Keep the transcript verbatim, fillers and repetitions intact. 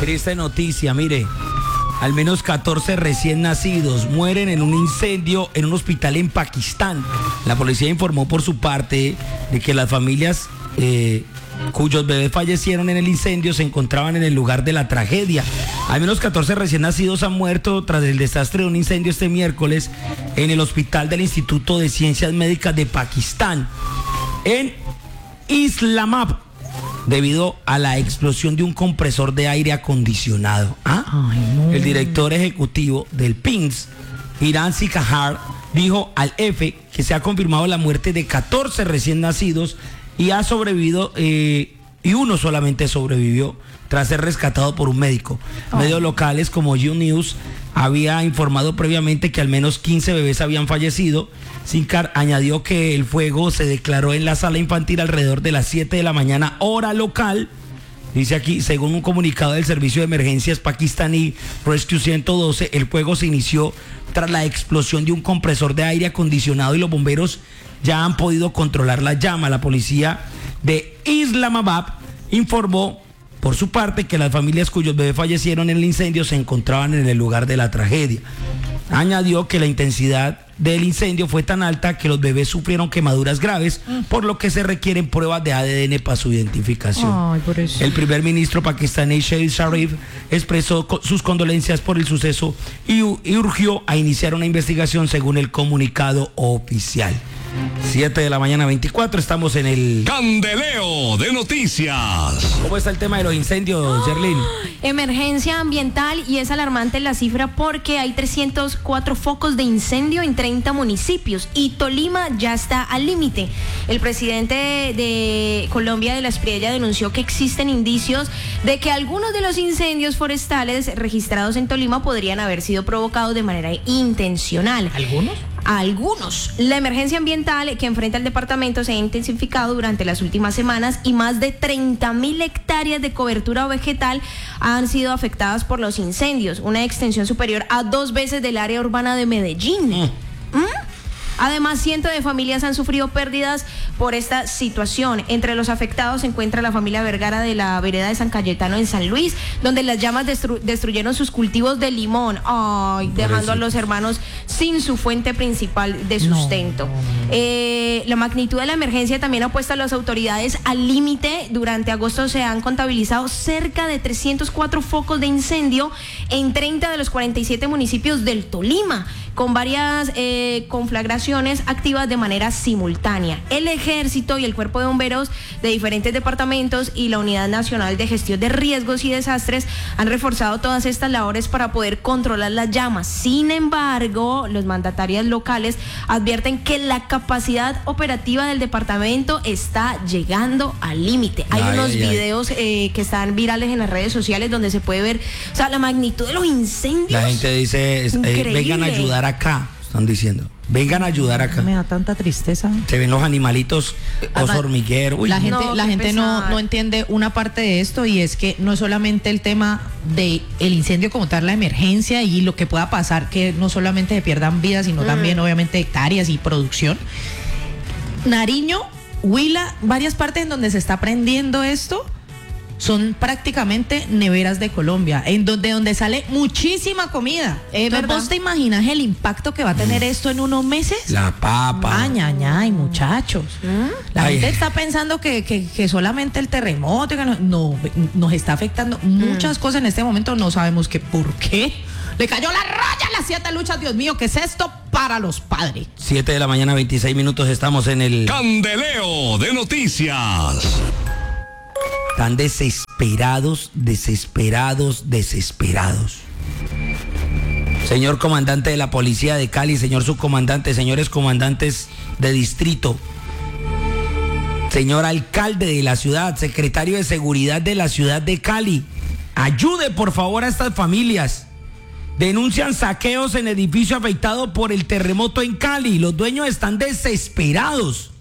Triste noticia, mire. Al menos catorce recién nacidos mueren en un incendio en un hospital en Pakistán. La policía informó por su parte de que las familias eh, cuyos bebés fallecieron en el incendio se encontraban en el lugar de la tragedia. Al menos catorce recién nacidos han muerto tras el desastre de un incendio este miércoles en el hospital del Instituto de Ciencias Médicas de Pakistán, en Islamabad, debido a la explosión de un compresor de aire acondicionado. ¿Ah? Ay, no. El director ejecutivo del P I M S, Iranzi Kahar, dijo al E F E que se ha confirmado la muerte de catorce recién nacidos y ha sobrevivido, eh, y uno solamente sobrevivió tras ser rescatado por un médico. Oh. Medios locales como You News había informado previamente que al menos quince bebés habían fallecido. Sincar añadió que el fuego se declaró en la sala infantil alrededor de las siete de la mañana, hora local. Dice aquí, según un comunicado del Servicio de Emergencias pakistaní Rescue ciento doce, el fuego se inició tras la explosión de un compresor de aire acondicionado y los bomberos ya han podido controlar la llama. La policía de Islamabad informó por su parte que las familias cuyos bebés fallecieron en el incendio se encontraban en el lugar de la tragedia. Añadió que la intensidad del incendio fue tan alta que los bebés sufrieron quemaduras graves, por lo que se requieren pruebas de A D N para su identificación. Ay, por eso. El primer ministro pakistaní Shehbaz Sharif expresó sus condolencias por el suceso y, y urgió a iniciar una investigación según el comunicado oficial. siete de la mañana veinticuatro, estamos en el Candeleo de Noticias. ¿Cómo está el tema de los incendios, Yerlin? Emergencia ambiental, y es alarmante la cifra porque hay trescientos cuatro focos de incendio en treinta municipios y Tolima ya está al límite. El presidente de Colombia de la Espriella denunció que existen indicios de que algunos de los incendios forestales registrados en Tolima podrían haber sido provocados de manera intencional. ¿Algunos? A algunos. La emergencia ambiental que enfrenta el departamento se ha intensificado durante las últimas semanas y más de treinta mil hectáreas de cobertura vegetal han sido afectadas por los incendios, una extensión superior a dos veces del área urbana de Medellín. Mm. ¿Mm? Además, cientos de familias han sufrido pérdidas por esta situación. Entre los afectados se encuentra la familia Vergara de la vereda de San Cayetano en San Luis, donde las llamas destru- destruyeron sus cultivos de limón, ay, dejando a los hermanos sin su fuente principal de sustento. No. Eh, la magnitud de la emergencia también ha puesto a las autoridades al límite. Durante agosto se han contabilizado cerca de trescientos cuatro focos de incendio en treinta de los cuarenta y siete municipios del Tolima, con varias eh, conflagraciones activas de manera simultánea. El Ejército y el Cuerpo de Bomberos de diferentes departamentos y la Unidad Nacional de Gestión de Riesgos y Desastres han reforzado todas estas labores para poder controlar las llamas. Sin embargo, los mandatarios locales advierten que la capacidad operativa del departamento está llegando al límite. Hay ay, unos ay, videos eh, que están virales en las redes sociales donde se puede ver, o sea, la magnitud de los incendios. La gente dice, eh, vengan a ayudar acá, están diciendo. Vengan a ayudar acá. Me da tanta tristeza. Se ven los animalitos, los hormigueros. Uy, la gente, no, la gente no, no entiende una parte de esto, y es que no es solamente el tema de el incendio como tal, la emergencia y lo que pueda pasar, que no solamente se pierdan vidas, sino mm. también obviamente hectáreas y producción. Nariño, Huila, varias partes en donde se está prendiendo esto son prácticamente neveras de Colombia, en donde, donde sale muchísima comida. Es Entonces, ¿vos te imaginas el impacto que va a tener esto en unos meses? La papa. Ay, ay, ay, muchachos. ¿Mm? La Ay. gente está pensando que, que, que solamente el terremoto, que no, no, nos está afectando muchas mm. cosas en este momento, no sabemos que por qué. Le cayó la raya a las siete luchas, Dios mío, ¿qué es esto para los padres? siete de la mañana, veintiséis minutos, estamos en el Candeleo de Noticias. Están desesperados, desesperados, desesperados. Señor comandante de la policía de Cali, señor subcomandante, señores comandantes de distrito, señor alcalde de la ciudad, secretario de seguridad de la ciudad de Cali, ayude por favor a estas familias. Denuncian saqueos en edificio afectado por el terremoto en Cali. Los dueños están desesperados.